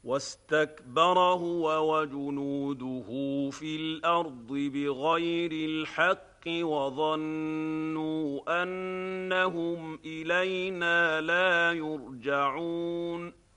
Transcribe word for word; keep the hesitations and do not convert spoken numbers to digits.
واستكبر هو وجنوده في الأرض بغير الحق وظنوا أنهم إلينا لا يرجعون